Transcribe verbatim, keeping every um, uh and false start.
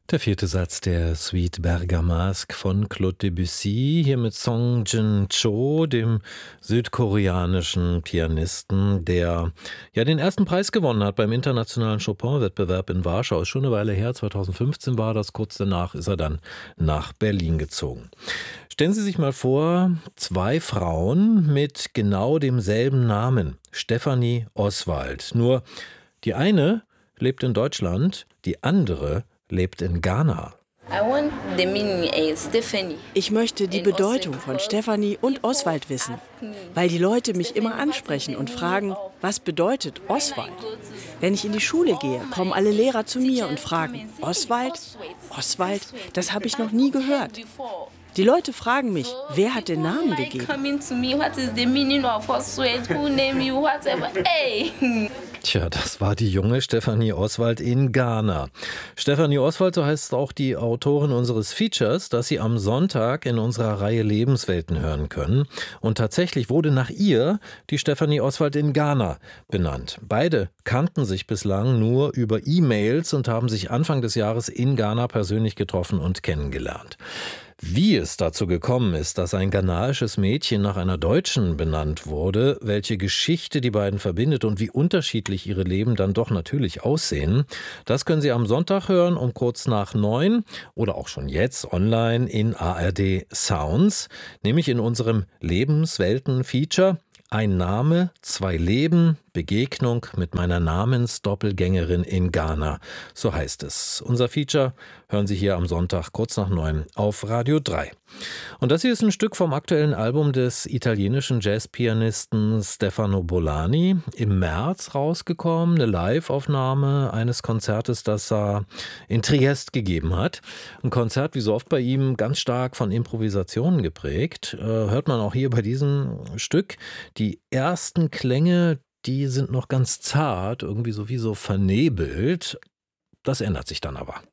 Der vierte Satz der Suite Bergamasque von Claude Debussy, hier mit Song Jin-cho, dem südkoreanischen Pianisten, der ja den ersten Preis gewonnen hat beim internationalen Chopin-Wettbewerb in Warschau. Ist schon eine Weile her, zweitausendfünfzehn war das, kurz danach ist er dann nach Berlin gezogen. Stellen Sie sich mal vor, zwei Frauen mit genau demselben Namen, Stefanie Oswald. Nur die eine lebt in Deutschland, die andere lebt in Ghana. Ich möchte die Bedeutung von Stefanie und Oswald wissen, weil die Leute mich immer ansprechen und fragen, was bedeutet Oswald? Wenn ich in die Schule gehe, kommen alle Lehrer zu mir und fragen, Oswald? Oswald? Das habe ich noch nie gehört. Die Leute fragen mich, wer hat den Namen gegeben? Tja, das war die junge Stefanie Oswald in Ghana. Stefanie Oswald, so heißt auch die Autorin unseres Features, das Sie am Sonntag in unserer Reihe Lebenswelten hören können. Und tatsächlich wurde nach ihr die Stefanie Oswald in Ghana benannt. Beide kannten sich bislang nur über E-Mails und haben sich Anfang des Jahres in Ghana persönlich getroffen und kennengelernt. Wie es dazu gekommen ist, dass ein ghanaisches Mädchen nach einer Deutschen benannt wurde, welche Geschichte die beiden verbindet und wie unterschiedlich ihre Leben dann doch natürlich aussehen, das können Sie am Sonntag hören um kurz nach neun oder auch schon jetzt online in A R D Sounds, nämlich in unserem Lebenswelten-Feature. Ein Name, zwei Leben, Begegnung mit meiner Namensdoppelgängerin in Ghana. So heißt es. Unser Feature hören Sie hier am Sonntag kurz nach neun auf Radio drei. Und das hier ist ein Stück vom aktuellen Album des italienischen Jazzpianisten Stefano Bolani. Im März rausgekommen, eine Live-Aufnahme eines Konzertes, das er in Triest gegeben hat. Ein Konzert, wie so oft bei ihm, ganz stark von Improvisationen geprägt. Äh, hört man auch hier bei diesem Stück. Die ersten Klänge, die sind noch ganz zart, irgendwie sowieso vernebelt. Das ändert sich dann aber.